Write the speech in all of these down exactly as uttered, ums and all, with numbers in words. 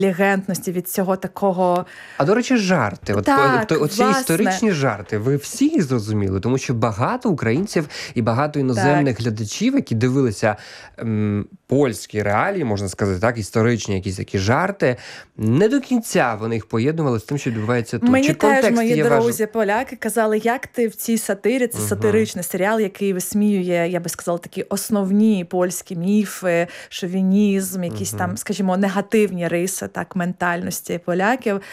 інтелігентності, від цього такого... А, до речі, жарти. От, так, тобто, оці власне. історичні жарти, ви всі їх зрозуміли? Тому що багато українців і багато іноземних так. глядачів, які дивилися ем, польські реалії, можна сказати, так, історичні якісь такі жарти, не до кінця вони їх поєднували з тим, що відбувається тут. Мені Чи теж мої друзі важ... поляки казали, як ти в цій сатирі, це угу. сатиричний серіал, який висміює, я би сказала, такі основні польські міфи, шовінізм, якісь угу. там, скажімо, негативні риси, так, ментальності поляків.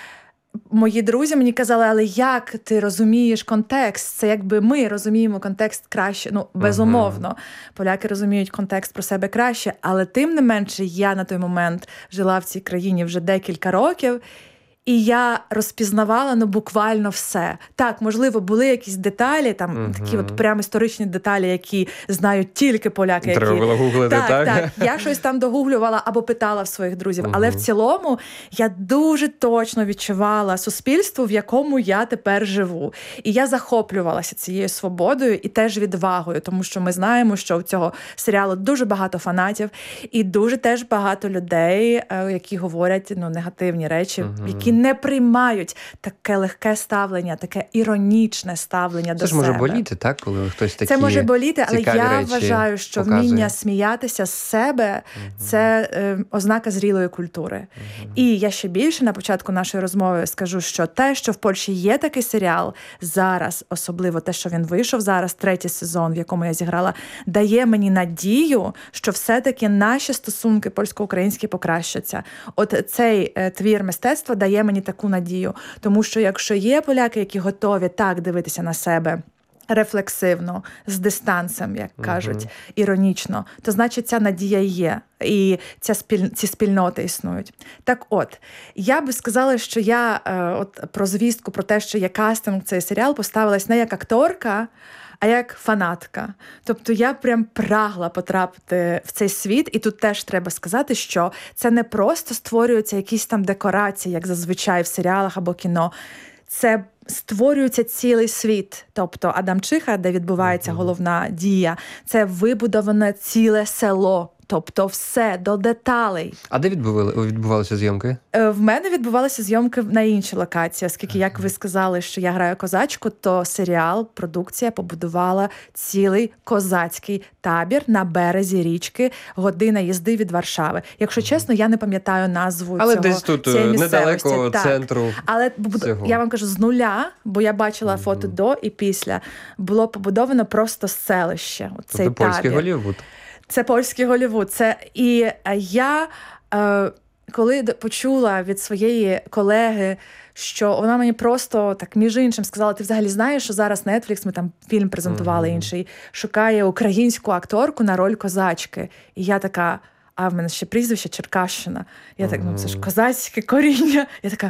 Мої друзі мені казали, але як ти розумієш контекст? Це якби ми розуміємо контекст краще. Ну, безумовно, uh-huh. поляки розуміють контекст про себе краще, але тим не менше я на той момент жила в цій країні вже декілька років, і я розпізнавала, ну, буквально все. Так, можливо, були якісь деталі, там, uh-huh. такі от прям історичні деталі, які знають тільки поляки. Треба які... було гуглити, так? Так, так. Я щось там догуглювала або питала в своїх друзів. Uh-huh. Але в цілому я дуже точно відчувала суспільство, в якому я тепер живу. І я захоплювалася цією свободою і теж відвагою, тому що ми знаємо, що у цього серіалу дуже багато фанатів і дуже теж багато людей, які говорять, ну, негативні речі, uh-huh. які не приймають таке легке ставлення, таке іронічне ставлення це до себе. Це може боліти, так, коли хтось такі Це може боліти, але я вважаю, що показує. вміння сміятися з себе угу. – це е, ознака зрілої культури. Угу. І я ще більше на початку нашої розмови скажу, що те, що в Польщі є такий серіал зараз, особливо те, що він вийшов зараз, третій сезон, в якому я зіграла, дає мені надію, що все-таки наші стосунки польсько-українські покращаться. От цей е, твір мистецтва дає мені таку надію. Тому що якщо є поляки, які готові так дивитися на себе рефлексивно, з дистанцем, як кажуть, uh-huh. іронічно, то значить ця надія є. І ця спіль... ці спільноти існують. Так от, я би сказала, що я е, от, про звістку, про те, що є кастинг цей серіал, поставилась не як акторка, а як фанатка. Тобто я прям прагла потрапити в цей світ, і тут теж треба сказати, що це не просто створюються якісь там декорації, як зазвичай в серіалах або кіно. Це створюється цілий світ. Тобто Адамчиха, де відбувається головна дія, це вибудоване ціле село. Тобто все, до деталей. А де відбували, відбувалися зйомки? В мене відбувалися зйомки на іншій локації, оскільки, як ви сказали, що я граю козачку, то серіал, продукція побудувала цілий козацький табір на березі річки, година їзди від Варшави. Якщо чесно, я не пам'ятаю назву Але цього, десь тут недалеко так. центру. Але цього. Я вам кажу, з нуля, бо я бачила mm-hmm. фото до і після, було побудовано просто селище. Цей тобто польський Голлівуд. Це польський Голлівуд. Це і я, е, коли почула від своєї колеги, що вона мені просто так між іншим сказала, ти взагалі знаєш, що зараз Netflix, ми там фільм презентували mm-hmm. інший, шукає українську акторку на роль козачки. І я така, а в мене ще прізвище Черкащина. Я mm-hmm. так, ну це ж козацьке коріння. Я така,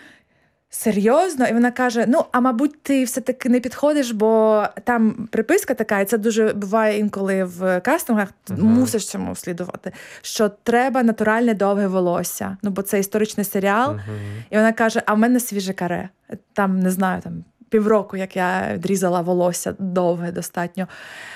серйозно? І вона каже, ну, а мабуть, ти все-таки не підходиш, бо там приписка така, і це дуже буває інколи в кастингах, uh-huh. мусиш цьому слідувати, що треба натуральне довге волосся. Ну, бо це історичний серіал. Uh-huh. І вона каже, а в мене свіже каре. Там, не знаю, там півроку, як я відрізала волосся довге достатньо.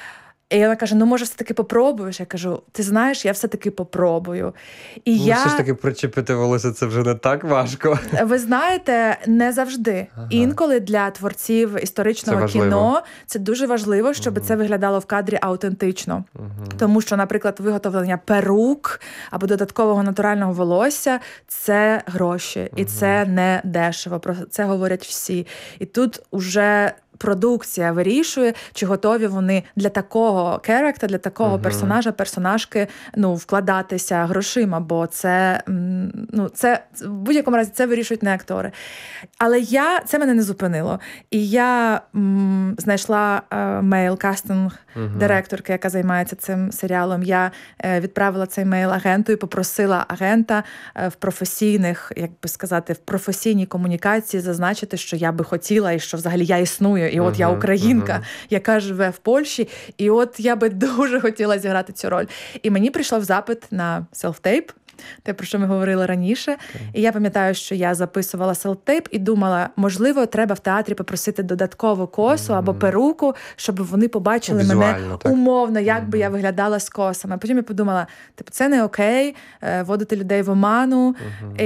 І вона каже, ну, може, все-таки попробуєш? Я кажу, ти знаєш, я все-таки попробую. І ну, я... все ж таки причепити волосся, це вже не так важко. Ви знаєте, не завжди. Ага. Інколи для творців історичного це кіно це дуже важливо, щоб угу. це виглядало в кадрі аутентично. Угу. Тому що, наприклад, виготовлення перук або додаткового натурального волосся – це гроші. Угу. І це не дешево. Про це говорять всі. І тут уже... продукція вирішує, чи готові вони для такого керекта, для такого uh-huh. персонажа, персонажки, ну, вкладатися грошима, бо це, ну, це, в будь-якому разі, це вирішують не актори. Але я, це мене не зупинило. І я м, знайшла е, мейл-кастинг uh-huh. директорки, яка займається цим серіалом. Я е, відправила цей мейл агенту і попросила агента е, в професійних, як би сказати, в професійній комунікації зазначити, що я би хотіла і що взагалі я існую. І от uh-huh, я українка, uh-huh. яка живе в Польщі, і от я би дуже хотіла зіграти цю роль. І мені прийшов запит на селф-тейп, те, про що ми говорили раніше. Okay. І я пам'ятаю, що я записувала селф-тейп і думала, можливо, треба в театрі попросити додаткову косу mm-hmm. або перуку, щоб вони побачили Візуально, мене так. умовно, як mm-hmm. би я виглядала з косами. Потім я подумала, типу, це не окей, вводити людей в оману. Mm-hmm.